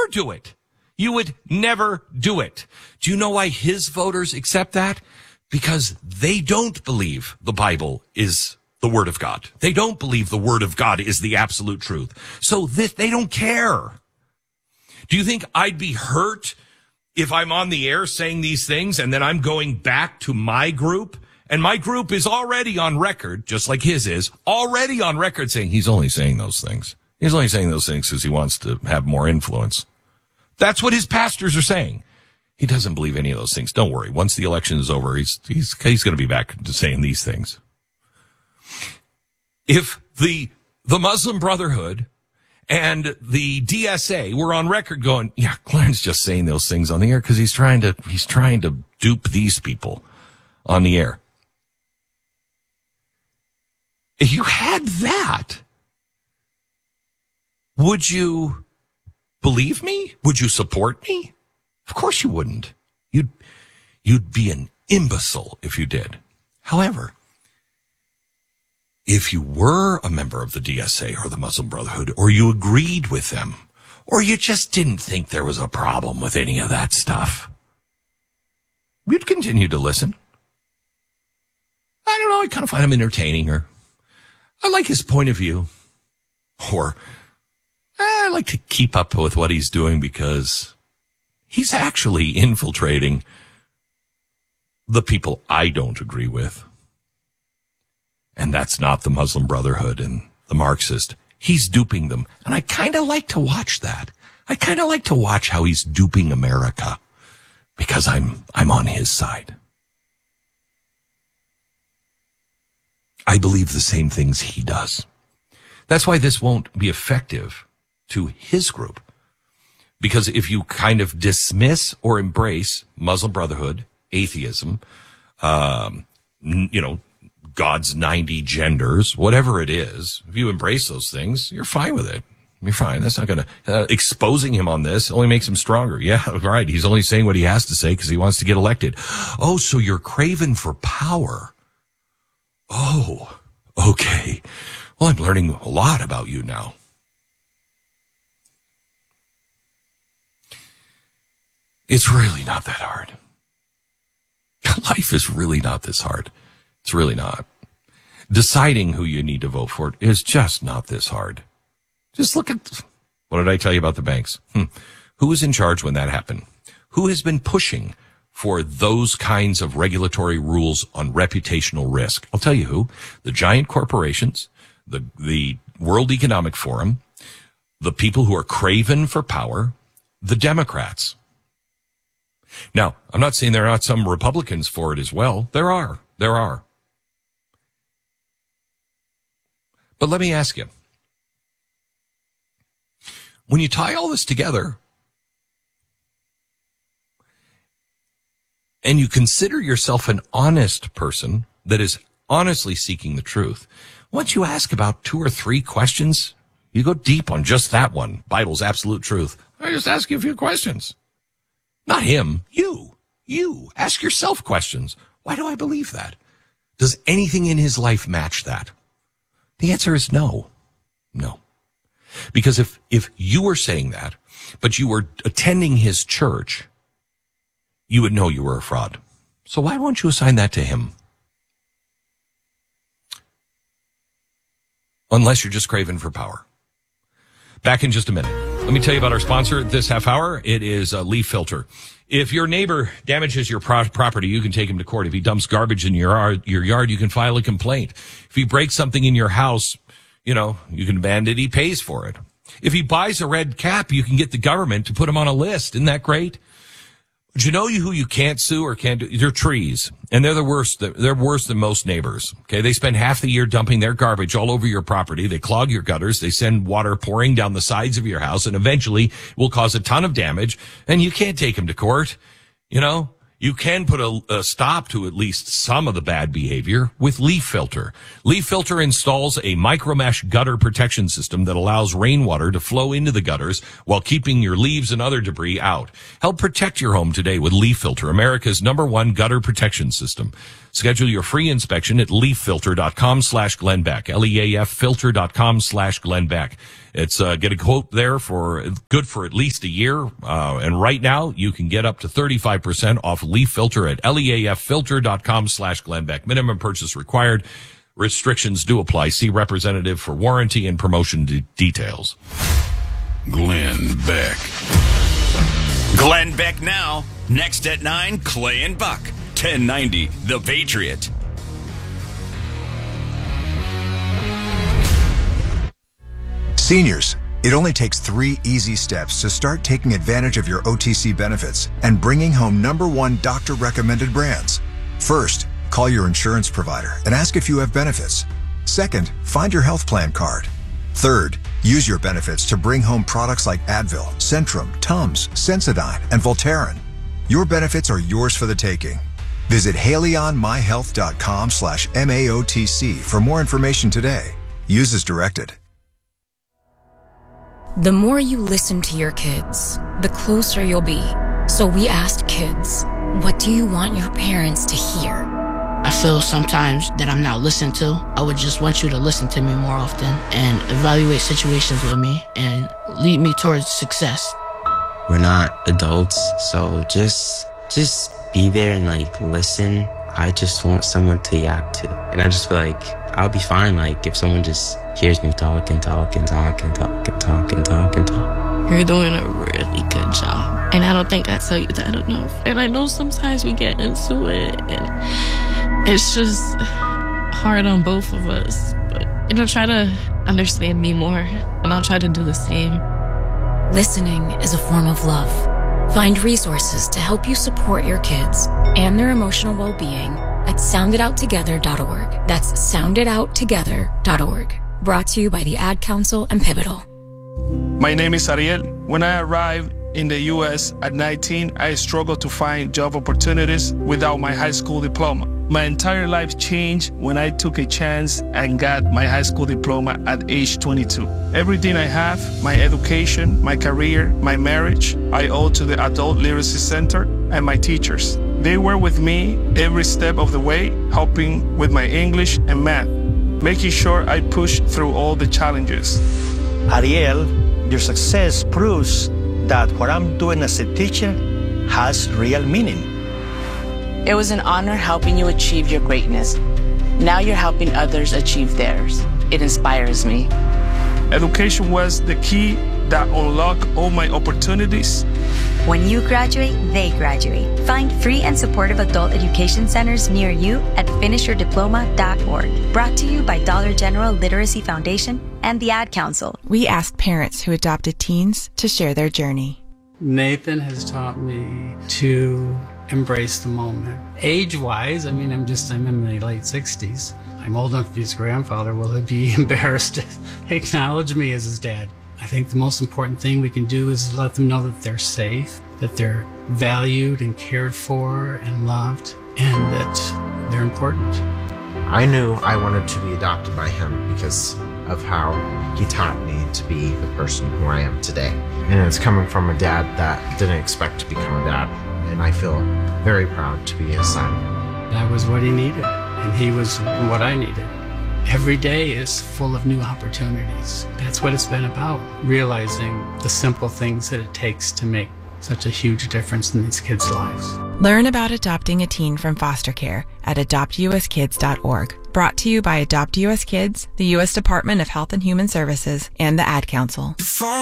do it. You would never do it. Do you know why his voters accept that? Because they don't believe the Bible is the Word of God. They don't believe the Word of God is the absolute truth. So they don't care. Do you think I'd be hurt if I'm on the air saying these things and then I'm going back to my group? And my group is already on record, just like his is, already on record saying he's only saying those things. He's only saying those things because he wants to have more influence. That's what his pastors are saying. He doesn't believe any of those things. Don't worry. Once the election is over, he's going to be back to saying these things. If the Muslim Brotherhood and the DSA were on record going, yeah, Glenn's just saying those things on the air because he's trying to dupe these people on the air. If you had that, would you believe me? Would you support me? Of course you wouldn't. You'd be an imbecile if you did. However, if you were a member of the DSA or the Muslim Brotherhood, or you agreed with them, or you just didn't think there was a problem with any of that stuff, you'd continue to listen. I don't know, I kind of find him entertaining, or I like his point of view, or I like to keep up with what he's doing because he's actually infiltrating the people I don't agree with. And that's not the Muslim Brotherhood and the Marxist. He's duping them. And I kind of like to watch that. I kind of like to watch how he's duping America because I'm on his side. I believe the same things he does. That's why this won't be effective to his group. Because if you kind of dismiss or embrace Muslim Brotherhood, atheism, God's 90 genders, whatever it is, if you embrace those things, you're fine with it. You're fine. That's not going to, exposing him on this only makes him stronger. Yeah, right. He's only saying what he has to say because he wants to get elected. Oh, so you're craving for power. Oh, okay. Well, I'm learning a lot about you now. It's really not that hard. Life is really not this hard. It's really not. Deciding who you need to vote for is just not this hard. Just look at, what did I tell you about the banks? Who was in charge when that happened? Who has been pushing for those kinds of regulatory rules on reputational risk? I'll tell you who. The giant corporations, the World Economic Forum, the people who are craven for power, the Democrats. Now, I'm not saying there are not some Republicans for it as well. There are. But let me ask you, when you tie all this together and you consider yourself an honest person that is honestly seeking the truth, once you ask about 2 or 3 questions, you go deep on just that one, Bible's absolute truth. I just ask you a few questions. Not him, you. You. Ask yourself questions. Why do I believe that? Does anything in his life match that? The answer is no. No. Because if you were saying that, but you were attending his church, you would know you were a fraud. So why won't you assign that to him? Unless you're just craving for power. Back in just a minute. Let me tell you about our sponsor this half hour. It is Leaf Filter. If your neighbor damages your property, you can take him to court. If he dumps garbage in your yard, you can file a complaint. If he breaks something in your house, you can demand it. He pays for it. If he buys a red cap, you can get the government to put him on a list. Isn't that great? But you know who you can't sue or can't do? They're trees. And they're the worst. They're worse than most neighbors. Okay. They spend half the year dumping their garbage all over your property. They clog your gutters. They send water pouring down the sides of your house and eventually will cause a ton of damage. And you can't take them to court. You can put a stop to at least some of the bad behavior with Leaf Filter. Leaf Filter installs a micromesh gutter protection system that allows rainwater to flow into the gutters while keeping your leaves and other debris out. Help protect your home today with Leaf Filter, America's #1 gutter protection system. Schedule your free inspection at leaffilter.com/Glenn Beck, LEAF filter.com/Glenn Beck. It's get a quote there for good for at least a year. And right now you can get up to 35% off leaf filter at leaffilter.com/Glenn Beck. Minimum purchase required. Restrictions do apply. See representative for warranty and promotion details. Glenn Beck. Glenn Beck now. Next at 9, Clay and Buck. 1090, The Patriot. Seniors, it only takes 3 easy steps to start taking advantage of your OTC benefits and bringing home #1 doctor-recommended brands. First, call your insurance provider and ask if you have benefits. Second, find your health plan card. Third, use your benefits to bring home products like Advil, Centrum, Tums, Sensodyne, and Voltaren. Your benefits are yours for the taking. Visit HaleyOnMyHealth.com/MAOTC for more information today. Use as directed. The more you listen to your kids, the closer you'll be. So we asked kids, what do you want your parents to hear? I feel sometimes that I'm not listened to. I would just want you to listen to me more often and evaluate situations with me and lead me towards success. We're not adults, so just be there and listen. I just want someone to yak to. And I just feel like I'll be fine if someone just hears me talk and talk and talk and talk and talk and talk and talk. You're doing a really good job. And I don't think I tell you that enough. And I know sometimes we get into it and it's just hard on both of us. But, try to understand me more and I'll try to do the same. Listening is a form of love. Find resources to help you support your kids and their emotional well-being at sounditouttogether.org. That's sounditouttogether.org. Brought to you by the Ad Council and Pivotal. My name is Ariel. When I arrived in the U.S. at 19, I struggled to find job opportunities without my high school diploma. My entire life changed when I took a chance and got my high school diploma at age 22. Everything I have, my education, my career, my marriage, I owe to the Adult Literacy Center and my teachers. They were with me every step of the way, helping with my English and math, making sure I pushed through all the challenges. Ariel, your success proves that what I'm doing as a teacher has real meaning. It was an honor helping you achieve your greatness. Now you're helping others achieve theirs. It inspires me. Education was the key that unlocked all my opportunities. When you graduate, they graduate. Find free and supportive adult education centers near you at finishyourdiploma.org. Brought to you by Dollar General Literacy Foundation and the Ad Council. We asked parents who adopted teens to share their journey. Nathan has taught me to embrace the moment. Age-wise, I'm in my late 60s. I'm old enough to be his grandfather. Will he be embarrassed to acknowledge me as his dad? I think the most important thing we can do is let them know that they're safe, that they're valued and cared for and loved, and that they're important. I knew I wanted to be adopted by him because of how he taught me to be the person who I am today. And it's coming from a dad that didn't expect to become a dad. And I feel very proud to be his son. That was what he needed, and he was what I needed. Every day is full of new opportunities. That's what it's been about, realizing the simple things that it takes to make such a huge difference in these kids' lives. Learn about adopting a teen from foster care at adoptuskids.org. Brought to you by Adopt US Kids, the U.S. Department of Health and Human Services, and the Ad Council.